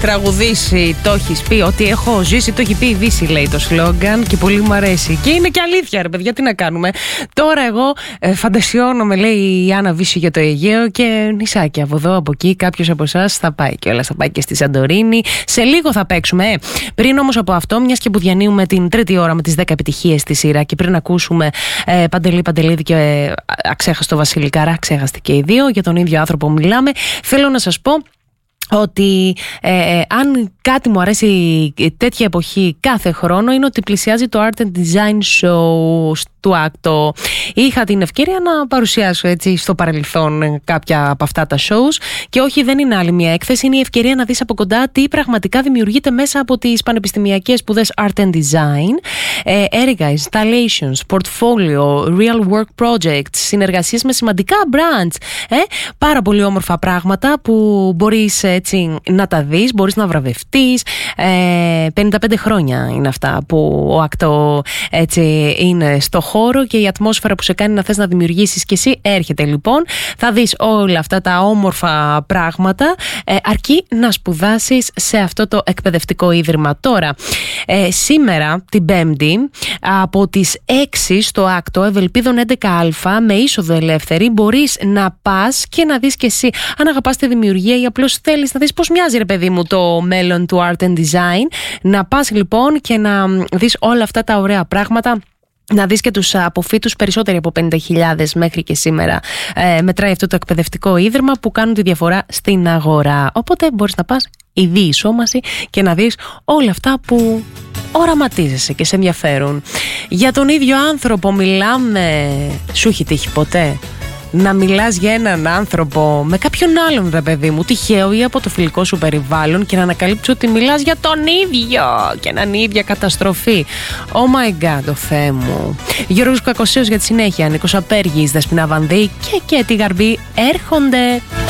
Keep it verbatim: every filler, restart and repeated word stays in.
τραγουδήσει, το έχεις πει, ότι έχω ζήσει, το έχει πει η Δύση, λέει το σλόγγαν, και πολύ μου αρέσει. Και είναι και αλήθεια, ρε παιδιά, τι να κάνουμε. Τώρα εγώ ε, φαντασιώνομαι, λέει η Άννα Βύση, για το Αιγαίο και νησάκι από εδώ, από εκεί. Κάποιος από εσάς θα πάει και όλα, θα πάει και στη Σαντορίνη. Σε λίγο θα παίξουμε. Ε. Πριν όμως από αυτό, μιας και που διανύουμε την τρίτη ώρα με τις δέκα επιτυχίες στη σειρά, και πριν ακούσουμε ε, Παντελή Παντελίδη και ε, αξέχαστο Βασίλη Καρά, ξέχαστε και οι δύο, για τον ίδιο άνθρωπο μιλάμε, θέλω να σας πω ότι ε, ε, αν κάτι μου αρέσει τέτοια εποχή κάθε χρόνο, είναι ότι πλησιάζει το Art and Design Show του Άκτο. Είχα την ευκαιρία να παρουσιάσω έτσι στο παρελθόν κάποια από αυτά τα shows, και όχι, δεν είναι άλλη μια έκθεση, είναι η ευκαιρία να δεις από κοντά τι πραγματικά δημιουργείται μέσα από τις πανεπιστημιακές σπουδές Art and Design, ε, έργα, installations, portfolio, real work projects, συνεργασίες με σημαντικά brands, ε, πάρα πολύ όμορφα πράγματα που μπορείς έτσι να τα δεις, μπορείς να βραβευτείς. ε, πενήντα πέντε χρόνια είναι αυτά που ο Άκτο έτσι είναι στο χώρο, και η ατμόσφαιρα που σε κάνει να θες να δημιουργήσεις και εσύ έρχεται λοιπόν. Θα δεις όλα αυτά τα όμορφα πράγματα, ε, αρκεί να σπουδάσεις σε αυτό το εκπαιδευτικό ίδρυμα. Τώρα, ε, σήμερα την Πέμπτη από τις έξι στο Άκτο Ευελπίδων έντεκα Α με είσοδο ελεύθερη, μπορείς να πας και να δεις και εσύ, αν αγαπάς τη δημιουργία ή απλώς θέλεις να δεις πώς μοιάζει, ρε παιδί μου, το μέλλον του Art and Design. Να πας λοιπόν και να δεις όλα αυτά τα ωραία πράγματα, να δεις και τους αποφύτους, περισσότεροι από πενήντα χιλιάδες μέχρι και σήμερα ε, μετράει αυτό το εκπαιδευτικό ίδρυμα, που κάνουν τη διαφορά στην αγορά. Οπότε μπορείς να πας η διεισόμαση και να δεις όλα αυτά που οραματίζεσαι και σε ενδιαφέρουν. Για τον ίδιο άνθρωπο μιλάμε. Σου έχει τύχει ποτέ να μιλάς για έναν άνθρωπο με κάποιον άλλον, ρε παιδί μου, τυχαίο ή από το φιλικό σου περιβάλλον, και να ανακαλύψεις ότι μιλάς για τον ίδιο και να είναι η ίδια καταστροφή? Oh my god, ο Θεέ μου. Γιώργος Κακοσέος για τη συνέχεια, Νίκος Απέργης, Δεσποιნა Βανδύ και Κέτη Γαρμπή έρχονται.